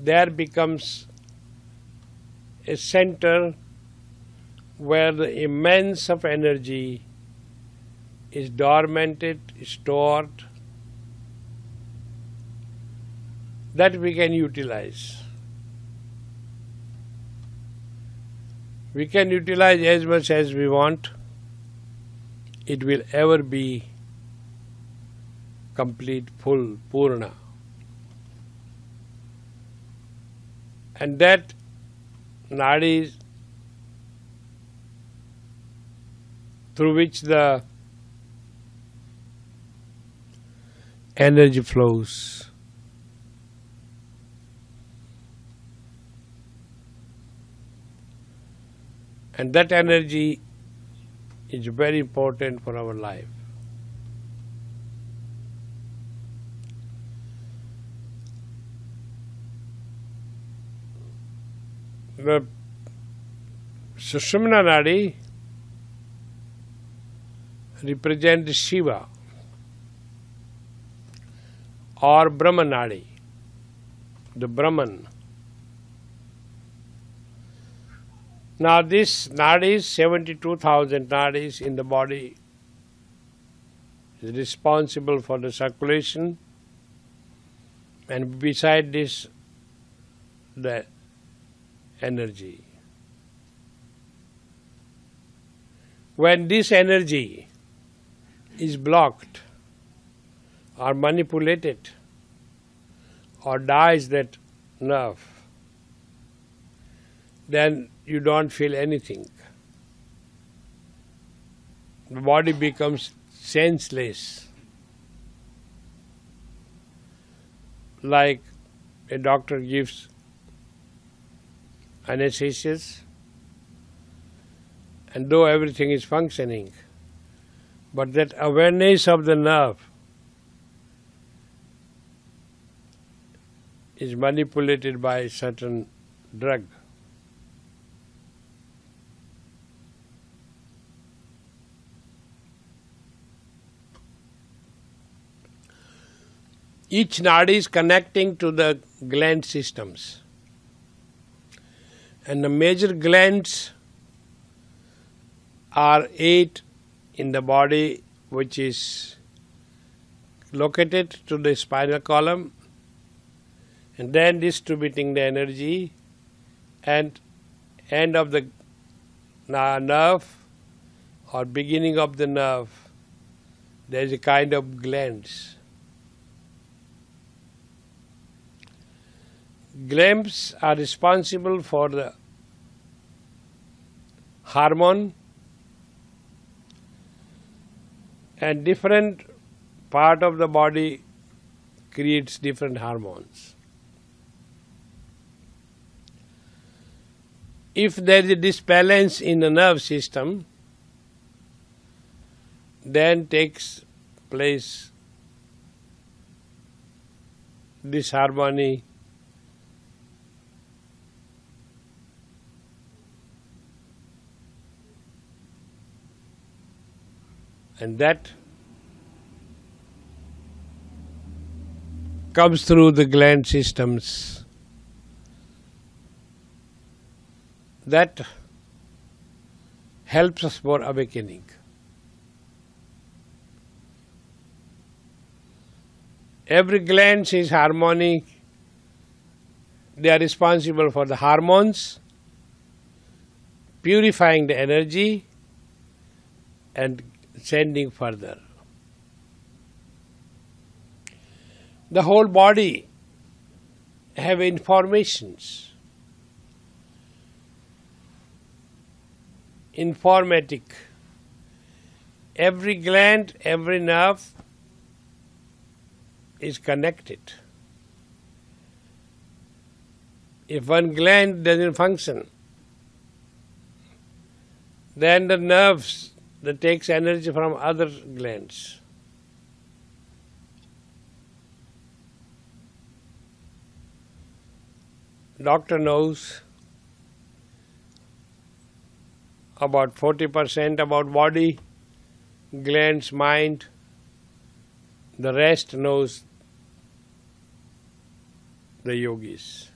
there becomes a center where the immense of energy is dormanted, stored, that we can utilize. We can utilize as much as we want. It will ever be complete, full, Purna. And that nadis through which the energy flows. And that energy is very important for our life. The Sushumna Nadi represents Shiva or Brahma Nadi, the Brahman. Now this nadis, 72,000 nadis in the body, is responsible for the circulation, and beside this the energy. When this energy is blocked or manipulated or dies that nerve, then you don't feel anything. The body becomes senseless. Like a doctor gives anesthesia, and though everything is functioning, but that awareness of the nerve is manipulated by a certain drug. Each nadi is connecting to the gland systems. And the major glands are 8 in the body, which is located to the spinal column, and then distributing the energy, and end of the nerve or beginning of the nerve, there is a kind of glands. Glands are responsible for the hormone, and different part of the body creates different hormones. If there is a disbalance in the nerve system, then takes place disharmony, and that comes through the gland systems. That helps us for awakening. Every gland is harmonic. They are responsible for the hormones, purifying the energy and sending further. The whole body have informations, informatic. Every gland, every nerve is connected. If one gland doesn't function, then the nerves that takes energy from other glands. Doctor knows about 40% about body, glands, mind. The rest knows the yogis.